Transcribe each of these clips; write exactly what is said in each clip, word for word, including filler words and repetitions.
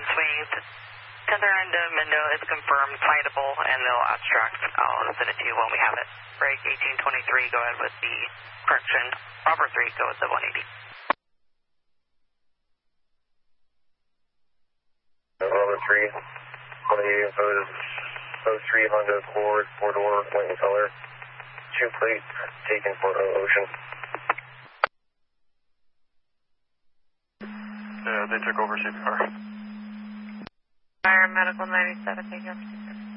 swings. Tether into Mendo is confirmed, fightable, and they'll abstract. I'll send it to you when we have it. Break eighteen twenty-three, go ahead with the correction. Robert three, go with the one eighty. Robert three, one eighty info is oh three Honda Accord, four door, white in color. Two plate, taken for Ocean. Yeah, they took over C P R. Fire Medical ninety-seven, taking over C P R.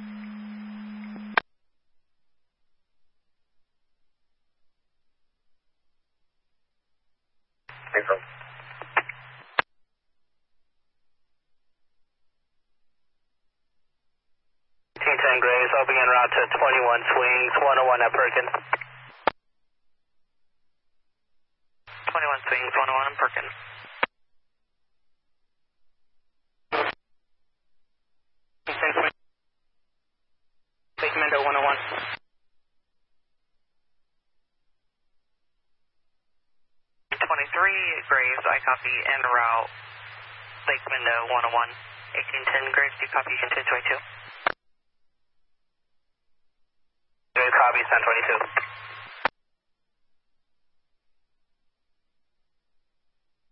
Thanks, bro. eighteen ten Graves, I'll be en route to twenty-one swings, one oh one at Perkins. twenty-one swings, one oh one at Perkins. Take Mendo one oh one. twenty-three Graves, I copy en route. Lake Mendo one oh one. eighteen ten Graves, do you copy? Continue twenty-two. Good copy, Sun twenty-two.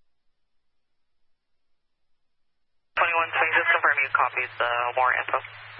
twenty-one swings, just confirm you copies the warrant info.